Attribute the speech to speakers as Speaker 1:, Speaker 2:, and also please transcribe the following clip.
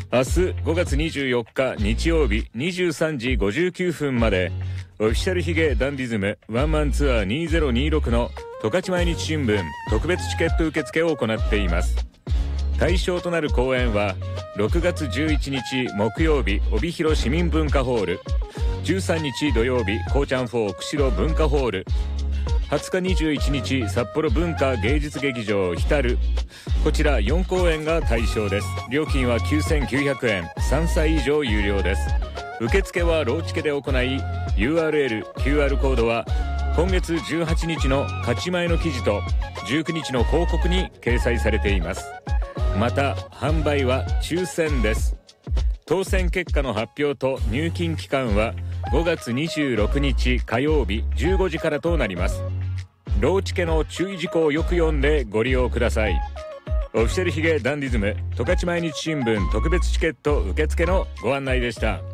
Speaker 1: 明日5月24日日曜日23時59分までオフィシャルヒゲダンディズムワンマンツアー2026の十勝毎日新聞特別チケット受付を行っています。対象となる公演は6月11日木曜日帯広市民文化ホール、13日土曜日こうちゃん4釧路文化ホール、20日21日札幌文化芸術劇場ヒタル、こちら4公演が対象です。料金は9900円、3歳以上有料です。受付はローチケで行い URL、QR コードは今月18日の勝ち前の記事と19日の広告に掲載されています。また販売は抽選です。当選結果の発表と入金期間は5月26日火曜日15時からとなります。ローチケの注意事項をよく読んでご利用ください。オフィシャルヒゲダンディズム十勝毎日新聞特別チケット受付のご案内でした。